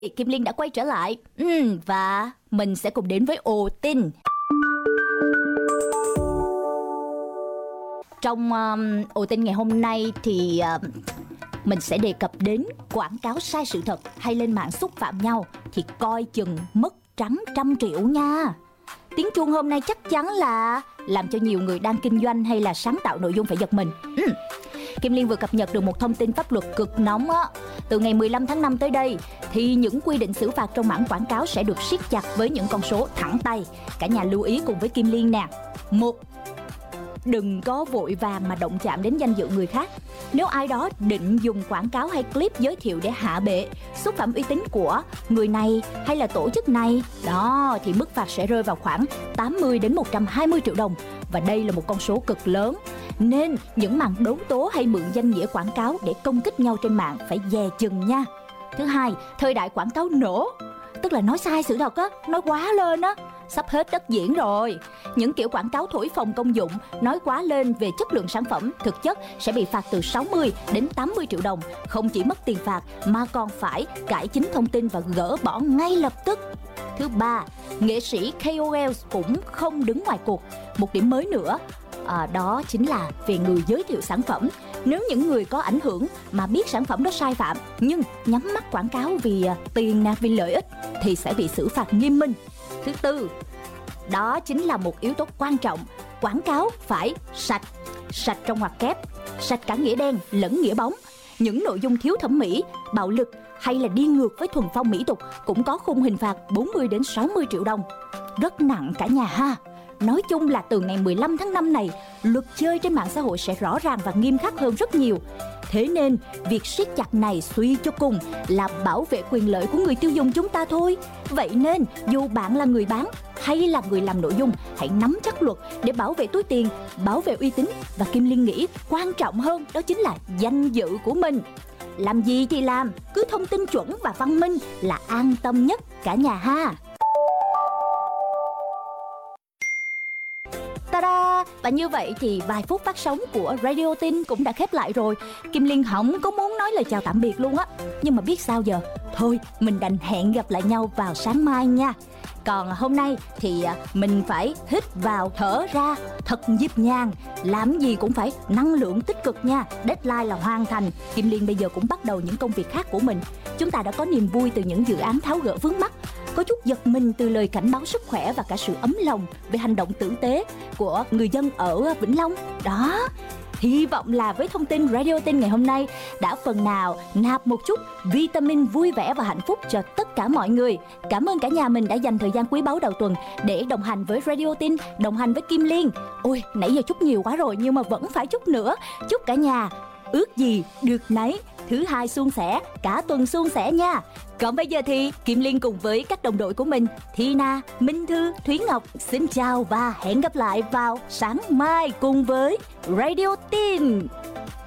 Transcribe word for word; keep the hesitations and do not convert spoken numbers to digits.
Kim Liên đã quay trở lại uhm, và mình sẽ cùng đến với ồ tin. Trong um, ồ tin ngày hôm nay thì uh, mình sẽ đề cập đến quảng cáo sai sự thật hay lên mạng xúc phạm nhau thì coi chừng mất trắng trăm triệu nha. Tiếng chuông hôm nay chắc chắn là làm cho nhiều người đang kinh doanh hay là sáng tạo nội dung phải giật mình. uhm. Kim Liên vừa cập nhật được một thông tin pháp luật cực nóng á. Từ ngày mười lăm tháng năm tới đây thì những quy định xử phạt trong mảng quảng cáo sẽ được siết chặt với những con số thẳng tay. Cả nhà lưu ý cùng với Kim Liên nè. Một, đừng có vội vàng mà động chạm đến danh dự người khác. Nếu ai đó định dùng quảng cáo hay clip giới thiệu để hạ bệ, xúc phạm uy tín của người này hay là tổ chức này, đó thì mức phạt sẽ rơi vào khoảng tám mươi đến một trăm hai mươi triệu đồng. Và đây là một con số cực lớn. Nên những màn đấu tố hay mượn danh nghĩa quảng cáo để công kích nhau trên mạng phải dè chừng nha. Thứ hai, thời đại quảng cáo nổ, tức là nói sai sự thật á, nói quá lên á, sắp hết đất diễn rồi. Những kiểu quảng cáo thổi phồng công dụng, nói quá lên về chất lượng sản phẩm, thực chất sẽ bị phạt từ sáu mươi đến tám mươi triệu đồng. Không chỉ mất tiền phạt mà còn phải cải chính thông tin và gỡ bỏ ngay lập tức. Thứ ba, nghệ sĩ ca o lờ cũng không đứng ngoài cuộc. Một điểm mới nữa, à, đó chính là về người giới thiệu sản phẩm. Nếu những người có ảnh hưởng mà biết sản phẩm đó sai phạm nhưng nhắm mắt quảng cáo vì tiền nè, vì lợi ích thì sẽ bị xử phạt nghiêm minh. Thứ tư, đó chính là một yếu tố quan trọng. Quảng cáo phải sạch, sạch trong ngoặc kép, sạch cả nghĩa đen lẫn nghĩa bóng. Những nội dung thiếu thẩm mỹ, bạo lực hay là đi ngược với thuần phong mỹ tục cũng có khung hình phạt bốn mươi đến sáu mươi triệu đồng. Rất nặng cả nhà ha. Nói chung là từ ngày mười lăm tháng năm này, luật chơi trên mạng xã hội sẽ rõ ràng và nghiêm khắc hơn rất nhiều. Thế nên, việc siết chặt này suy cho cùng là bảo vệ quyền lợi của người tiêu dùng chúng ta thôi. Vậy nên, dù bạn là người bán hay là người làm nội dung, hãy nắm chắc luật để bảo vệ túi tiền, bảo vệ uy tín. Và Kim Liên nghĩ quan trọng hơn đó chính là danh dự của mình. Làm gì thì làm, cứ thông tin chuẩn và văn minh là an tâm nhất cả nhà ha. Ta-da! Và như vậy thì vài phút phát sóng của Radio Tin cũng đã khép lại rồi. Kim Liên không có muốn nói lời chào tạm biệt luôn á. Nhưng mà biết sao giờ? Thôi, mình đành hẹn gặp lại nhau vào sáng mai nha. Còn hôm nay thì mình phải hít vào thở ra thật nhịp nhàng. Làm gì cũng phải năng lượng tích cực nha. Deadline là hoàn thành. Kim Liên bây giờ cũng bắt đầu những công việc khác của mình. Chúng ta đã có niềm vui từ những dự án tháo gỡ vướng mắc, có chút giật mình từ lời cảnh báo sức khỏe và cả sự ấm lòng về hành động tử tế của người dân ở Vĩnh Long. Đó, hy vọng là với thông tin Radio Tin ngày hôm nay đã phần nào nạp một chút vitamin vui vẻ và hạnh phúc cho tất cả mọi người. Cảm ơn cả nhà mình đã dành thời gian quý báu đầu tuần để đồng hành với Radio Tin, đồng hành với Kim Liên. Ôi, nãy giờ chúc nhiều quá rồi nhưng mà vẫn phải chúc nữa. Chúc cả nhà ước gì được nấy, thứ hai suôn sẻ, cả tuần suôn sẻ nha. Còn bây giờ thì Kim Liên cùng với các đồng đội của mình Thina, Minh Thư, Thúy Ngọc xin chào và hẹn gặp lại vào sáng mai cùng với Radio Tin.